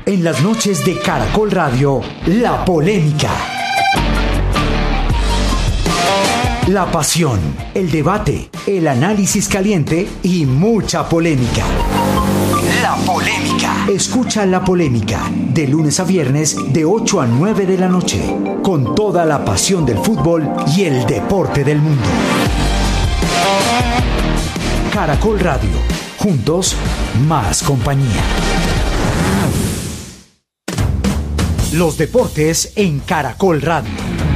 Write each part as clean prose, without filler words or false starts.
En las noches de Caracol Radio, La Polémica. La pasión, el debate, el análisis caliente y mucha polémica. La Polémica. Escucha La Polémica de lunes a viernes de 8 a 9 de la noche, con toda la pasión del fútbol y el deporte del mundo. Caracol Radio. Juntos, más compañía. Los deportes en Caracol Radio.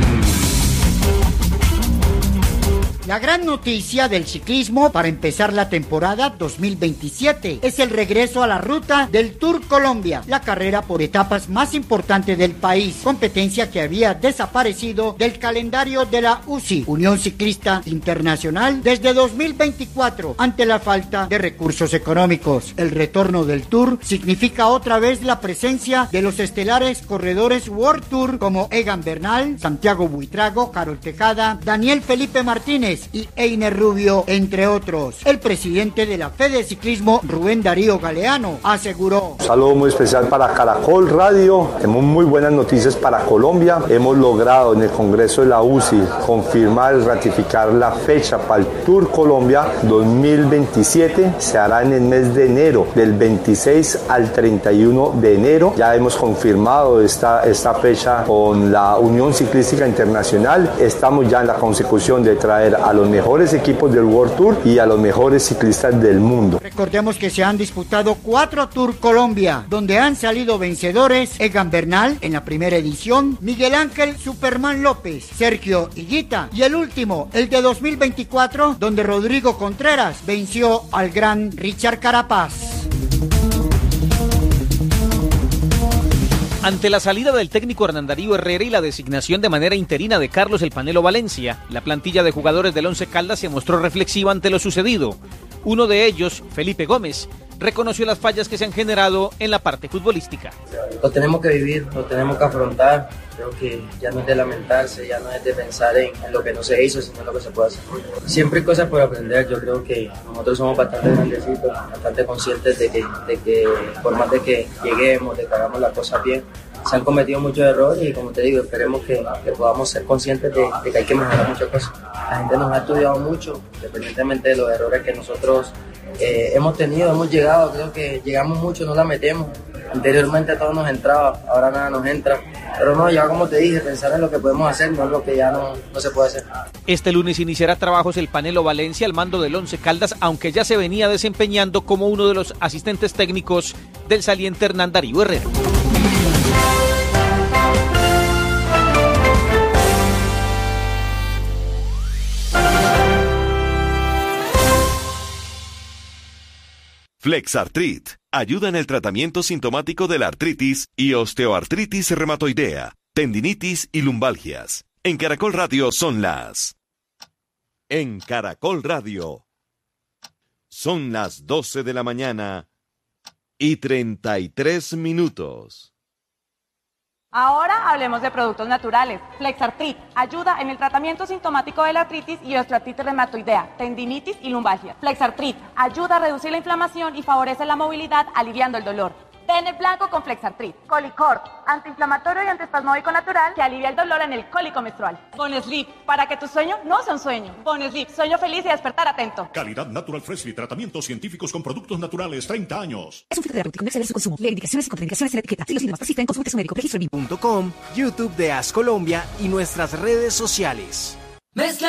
La gran noticia del ciclismo para empezar la temporada 2027 es el regreso a la ruta del Tour Colombia, la carrera por etapas más importante del país, competencia que había desaparecido del calendario de la UCI, Unión Ciclista Internacional, desde 2024 ante la falta de recursos económicos. El retorno del Tour significa otra vez la presencia de los estelares corredores World Tour como Egan Bernal, Santiago Buitrago, Carol Tejada, Daniel Felipe Martínez y Einer Rubio, entre otros. El presidente de la Fede Ciclismo, Rubén Darío Galeano, aseguró: un saludo muy especial para Caracol Radio. Tenemos muy buenas noticias para Colombia. Hemos logrado en el Congreso de la UCI confirmar y ratificar la fecha para el Tour Colombia 2027. Se hará en el mes de enero, del 26 al 31 de enero. Ya hemos confirmado esta fecha con la Unión Ciclística Internacional. Estamos ya en la consecución de traer a los mejores equipos del World Tour y a los mejores ciclistas del mundo. Recordemos que se han disputado 4 Tour Colombia, donde han salido vencedores Egan Bernal en la primera edición, Miguel Ángel Superman López, Sergio Higuita y el último, el de 2024, donde Rodrigo Contreras venció al gran Richard Carapaz. Ante la salida del técnico Hernán Darío Herrera y la designación de manera interina de Carlos El Panelo Valencia, la plantilla de jugadores del Once Caldas se mostró reflexiva ante lo sucedido. Uno de ellos, Felipe Gómez, reconoció las fallas que se han generado en la parte futbolística. Lo tenemos que vivir, lo tenemos que afrontar. Creo que ya no es de lamentarse, ya no es de pensar en lo que no se hizo, sino en lo que se puede hacer. Siempre hay cosas por aprender. Yo creo que nosotros somos bastante grandecitos, bastante conscientes de que por más de que lleguemos, de que hagamos las cosas bien, se han cometido muchos errores y, como te digo, esperemos que podamos ser conscientes de que hay que mejorar muchas cosas. La gente nos ha estudiado mucho, independientemente de los errores que nosotros hemos tenido, hemos llegado, creo que llegamos mucho, no la metemos. Anteriormente todo nos entraba, ahora nada nos entra. Pero no, ya como te dije, pensar en lo que podemos hacer, no es lo que ya no se puede hacer. Este lunes iniciará trabajos el Panelo Valencia al mando del Once Caldas, aunque ya se venía desempeñando como uno de los asistentes técnicos del saliente Hernán Darío Herrera. Flexartrit ayuda en el tratamiento sintomático de la artritis y osteoartritis reumatoidea, tendinitis y lumbalgias. En Caracol Radio son las... En Caracol Radio son las 12 de la mañana y 33 minutos. Ahora hablemos de productos naturales. Flexartrit ayuda en el tratamiento sintomático de la artritis y osteoartritis reumatoidea, tendinitis y lumbalgia. Flexartrit ayuda a reducir la inflamación y favorece la movilidad, aliviando el dolor. Ven el blanco con Flexartrit. Colicort, antiinflamatorio y antiespasmódico natural que alivia el dolor en el cólico menstrual. Bonesleep, para que tu sueño no sea un sueño. Bonesleep, sueño feliz y despertar atento. Calidad Natural Freshly, tratamientos científicos con productos naturales, 30 años. Es un fitoterapéutico, no exceder su consumo. Lee indicaciones y contraindicaciones en la etiqueta. Si los síntomas persisten, consulte a su médico. Registro en .com, YouTube de AS Colombia y nuestras redes sociales.